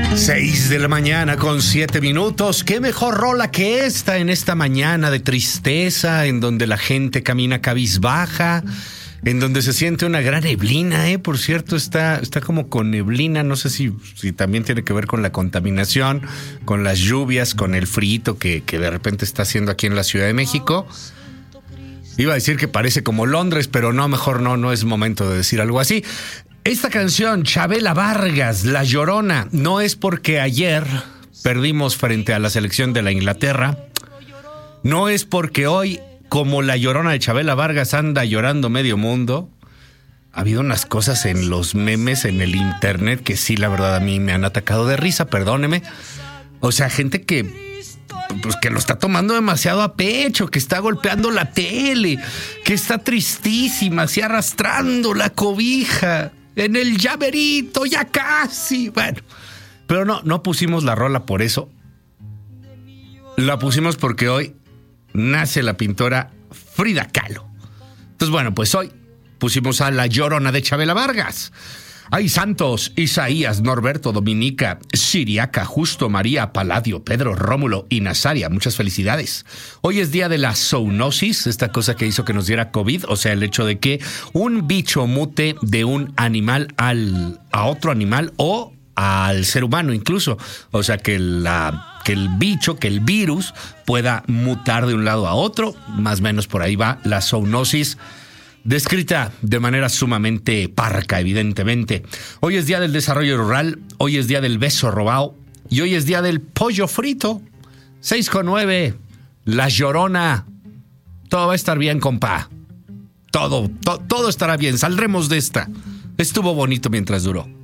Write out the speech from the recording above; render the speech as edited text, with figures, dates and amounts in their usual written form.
6 de la mañana con 7 minutos. ¿Qué mejor rola que esta en esta mañana de tristeza, en donde la gente camina cabizbaja, en donde se siente una gran neblina, Por cierto, está como con neblina. No sé si también tiene que ver con la contaminación, con las lluvias, con el frío que de repente está haciendo aquí en la Ciudad de México. Iba a decir que parece como Londres, pero no, mejor no es momento de decir algo así. Esta canción, Chabela Vargas, La Llorona, no es porque ayer perdimos frente a la selección de la Inglaterra, no es porque hoy, como la Llorona de Chabela Vargas anda llorando medio mundo. Ha habido unas cosas en los memes, en el internet, que sí, la verdad, a mí me han atacado de risa, perdóneme. O sea, gente que lo está tomando demasiado a pecho, que está golpeando la tele, que está tristísima, así arrastrando la cobija en el llaverito, ya casi. Bueno, pero no pusimos la rola por eso. La pusimos porque hoy nace la pintora Frida Kahlo. Entonces, bueno, pues hoy pusimos a La Llorona de Chabela Vargas. Hay santos: Isaías, Norberto, Dominica, Siriaca, Justo, María, Paladio, Pedro, Rómulo y Nazaria. Muchas felicidades. Hoy es día de la zoonosis, esta cosa que hizo que nos diera COVID, o sea, el hecho de que un bicho mute de un animal a otro animal o al ser humano incluso. O sea, que el virus pueda mutar de un lado a otro. Más o menos por ahí va la zoonosis, descrita de manera sumamente parca, evidentemente. Hoy es día del desarrollo rural, hoy es día del beso robado y hoy es día del pollo frito. 6:09, La Llorona. Todo va a estar bien, compa. Todo estará bien. Saldremos de esta. Estuvo bonito mientras duró.